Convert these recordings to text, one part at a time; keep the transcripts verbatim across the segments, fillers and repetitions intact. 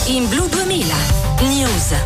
in Blu duemila News.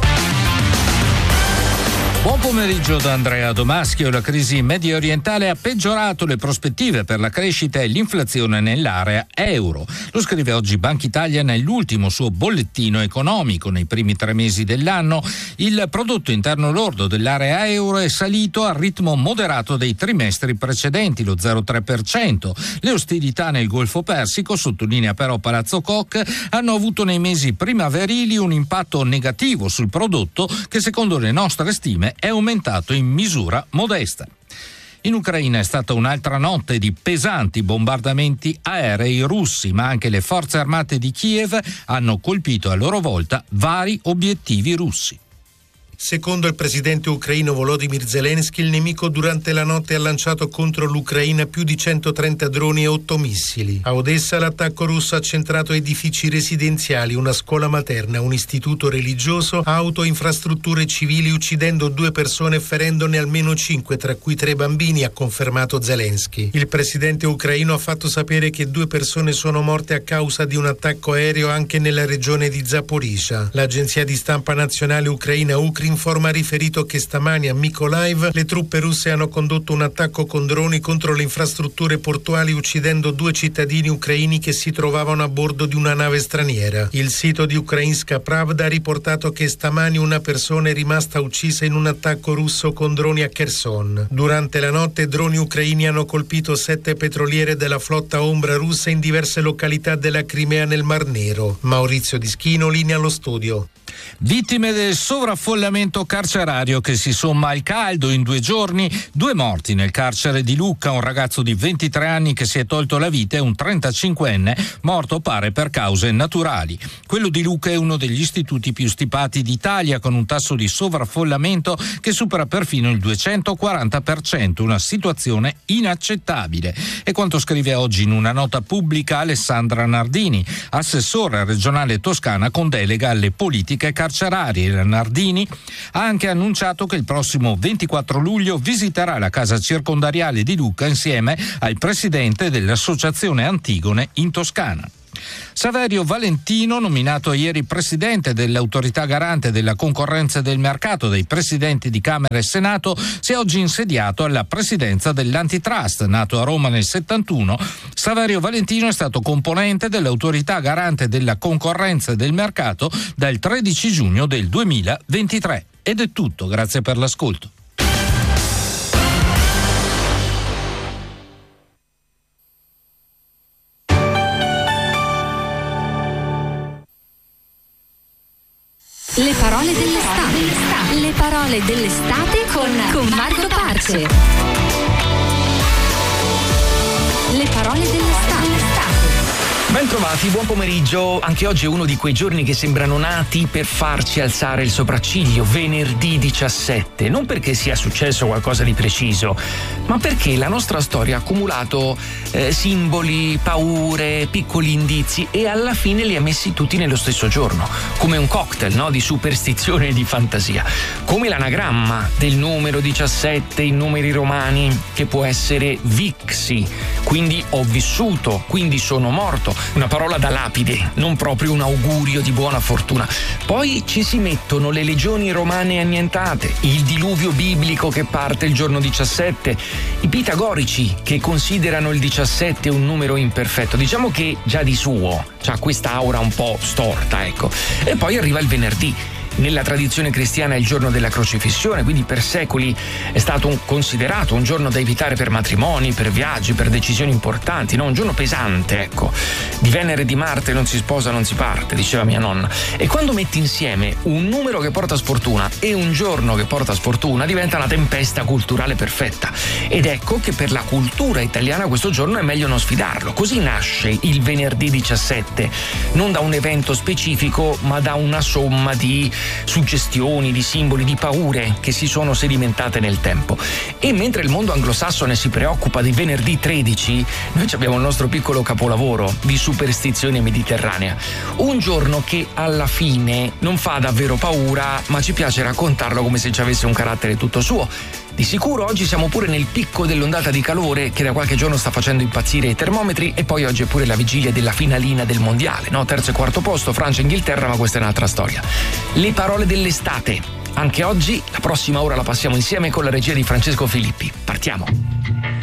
Buon pomeriggio da Andrea Domaschio. La crisi medio orientale ha peggiorato le prospettive per la crescita e l'inflazione nell'area euro. Lo scrive oggi Banca Italia nell'ultimo suo bollettino economico. Nei primi tre mesi dell'anno il prodotto interno lordo dell'area euro è salito al ritmo moderato dei trimestri precedenti, lo zero virgola tre per cento. Le ostilità nel Golfo Persico, sottolinea però Palazzo Koch, hanno avuto nei mesi primaverili un impatto negativo sul prodotto che, secondo le nostre stime, è aumentato in misura modesta. In Ucraina è stata un'altra notte di pesanti bombardamenti aerei russi, ma anche le forze armate di Kiev hanno colpito a loro volta vari obiettivi russi. Secondo il presidente ucraino Volodymyr Zelensky, il nemico durante la notte ha lanciato contro l'Ucraina più di centotrenta droni e otto missili. A Odessa l'attacco russo ha centrato edifici residenziali, una scuola materna, un istituto religioso, auto e infrastrutture civili, uccidendo due persone e ferendone almeno cinque, tra cui tre bambini, ha confermato Zelensky. Il presidente ucraino ha fatto sapere che due persone sono morte a causa di un attacco aereo anche nella regione di Zaporizhzhia. L'agenzia di stampa nazionale ucraina Ukrinform ha riferito che stamani a Mykolaiv le truppe russe hanno condotto un attacco con droni contro le infrastrutture portuali, uccidendo due cittadini ucraini che si trovavano a bordo di una nave straniera. Il sito di Ukrainska Pravda ha riportato che stamani una persona è rimasta uccisa in un attacco russo con droni a Kherson. Durante la notte droni ucraini hanno colpito sette petroliere della flotta ombra russa in diverse località della Crimea nel Mar Nero. Maurizio Dischino, linea allo studio. Vittime del sovraffollamento carcerario che si somma al caldo. In due giorni, due morti nel carcere di Lucca, un ragazzo di ventitré anni che si è tolto la vita e un trentacinquenne morto pare per cause naturali. Quello di Lucca è uno degli istituti più stipati d'Italia, con un tasso di sovraffollamento che supera perfino il duecentoquaranta per cento, una situazione inaccettabile. E quanto scrive oggi in una nota pubblica Alessandra Nardini, assessore regionale toscana con delega alle politiche carcerarie. La Nardini ha anche annunciato che il prossimo ventiquattro luglio visiterà la casa circondariale di Lucca insieme al presidente dell'associazione Antigone in Toscana. Saverio Valentino, nominato ieri presidente dell'autorità garante della concorrenza e del mercato dei presidenti di Camera e Senato, si è oggi insediato alla presidenza dell'Antitrust. Nato a Roma nel settantuno, Saverio Valentino è stato componente dell'autorità garante della concorrenza e del mercato dal tredici giugno del duemilaventitré. Ed è tutto, grazie per l'ascolto. Le parole dell'estate. Le parole dell'estate con, con Marco Parce. Le parole dell'estate. Ben trovati, buon pomeriggio. Anche oggi è uno di quei giorni che sembrano nati per farci alzare il sopracciglio, venerdì diciassette. Non perché sia successo qualcosa di preciso, ma perché la nostra storia ha accumulato eh, simboli, paure, piccoli indizi e alla fine li ha messi tutti nello stesso giorno, come un cocktail, no? Di superstizione e di fantasia, come l'anagramma del numero diciassette in numeri romani, che può essere vixi, quindi ho vissuto, quindi sono morto. Una parola da lapide, non proprio un augurio di buona fortuna. Poi ci si mettono le legioni romane annientate, il diluvio biblico che parte il giorno diciassette, i pitagorici che considerano il diciassette un numero imperfetto. Diciamo che già di suo c'ha questa aura un po' storta, ecco. E poi arriva il venerdì. Nella tradizione cristiana è il giorno della crocifissione, quindi per secoli è stato un, considerato un giorno da evitare per matrimoni, per viaggi, per decisioni importanti, no? Un giorno pesante, ecco. Di Venere e di Marte non si sposa, non si parte, diceva mia nonna. E quando metti insieme un numero che porta sfortuna e un giorno che porta sfortuna, diventa una tempesta culturale perfetta. Ed ecco che per la cultura italiana questo giorno è meglio non sfidarlo. Così nasce il venerdì diciassette, non da un evento specifico, ma da una somma di suggestioni, di simboli, di paure che si sono sedimentate nel tempo. E mentre il mondo anglosassone si preoccupa di venerdì tredici, noi abbiamo il nostro piccolo capolavoro di superstizione mediterranea, un giorno che alla fine non fa davvero paura, ma ci piace raccontarlo come se ci avesse un carattere tutto suo. Di sicuro oggi siamo pure nel picco dell'ondata di calore che da qualche giorno sta facendo impazzire i termometri, e poi oggi è pure la vigilia della finalina del mondiale, no? Terzo e quarto posto, Francia e Inghilterra, ma questa è un'altra storia. Le parole dell'estate. Anche oggi, la prossima ora la passiamo insieme con la regia di Francesco Filippi. Partiamo.